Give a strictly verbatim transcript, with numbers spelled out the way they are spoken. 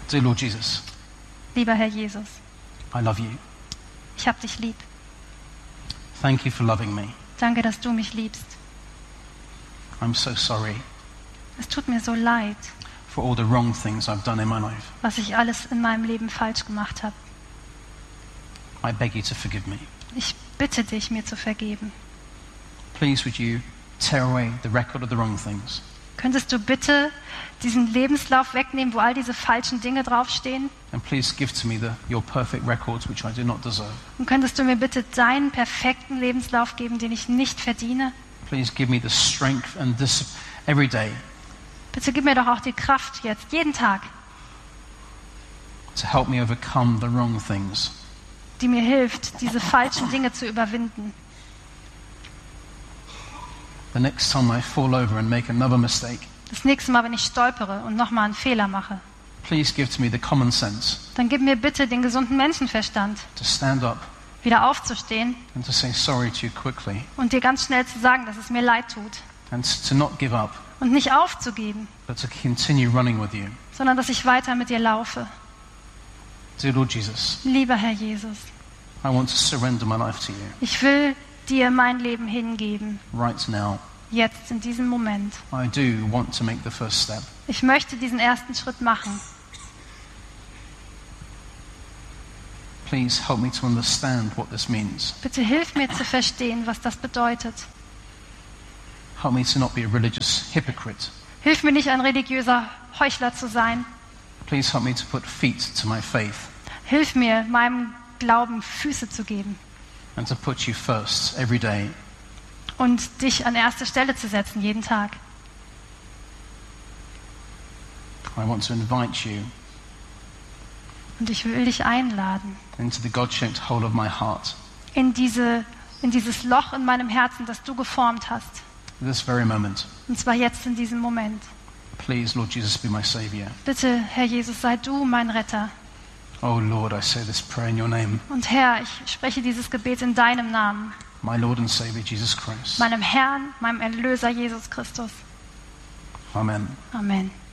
Dear Lord Jesus, Lieber Herr Jesus, I love you. ich hab dich lieb. Thank you for loving me. Danke, dass du mich liebst. I'm so sorry Es tut mir so leid, for all the wrong things I've done in my life. was ich alles in meinem Leben falsch gemacht habe. I beg you to forgive me. Ich bitte dich, mir zu vergeben. Please would you tear away the record of the wrong things Könntest du bitte diesen Lebenslauf wegnehmen, wo all diese falschen Dinge draufstehen? and please give to me the, your perfect records which I do not deserve. Und könntest du mir bitte deinen perfekten Lebenslauf geben, den ich nicht verdiene? Please give me the strength and this every day Bitte gib mir doch auch die Kraft jetzt, jeden Tag, to help me overcome the wrong things. die mir hilft, diese falschen Dinge zu überwinden. The next time I fall over and make another mistake, Das nächste Mal, wenn ich stolpere und nochmal einen Fehler mache, please give to me the common sense dann gib mir bitte den gesunden Menschenverstand, to stand up wieder aufzustehen and to say sorry to you quickly und dir ganz schnell zu sagen, dass es mir leid tut. and to not give up, Und nicht aufzugeben, but to continue running with you. sondern dass ich weiter mit dir laufe. Dear Lord Jesus, Lieber Herr Jesus, I want to surrender my life to you ich will dir mein Leben hingeben, right now. jetzt in diesem Moment. I do want to make the first step. Ich möchte diesen ersten Schritt machen. Please help me to understand what this means. Bitte hilf mir zu verstehen, was das bedeutet. Help me to not be a religious hypocrite. Hilf mir nicht, ein religiöser Heuchler zu sein. Please help me to put feet to my faith Hilf mir, meinem Glauben Füße zu geben and to put you first every day. und dich an erste Stelle zu setzen, jeden Tag. I want to invite you Und ich will dich einladen into the God-shaped hole of my heart in, diese, in dieses Loch in meinem Herzen, das du geformt hast. at this very moment. Und zwar jetzt in diesem Moment. Please, Lord Jesus, be my Savior. Bitte, Herr Jesus, sei du mein Retter. Oh Lord, I say this prayer in your name, Und Herr, ich spreche dieses Gebet in deinem Namen, my Lord and Savior, Jesus Christ. meinem Herrn, meinem Erlöser Jesus Christus. Amen. Amen.